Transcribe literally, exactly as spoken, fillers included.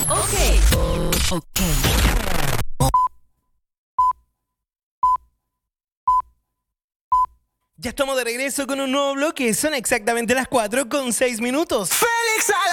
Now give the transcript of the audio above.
Ok. Ok. Ya estamos de regreso con un nuevo bloque. Son exactamente las cuatro con seis minutos. Félix a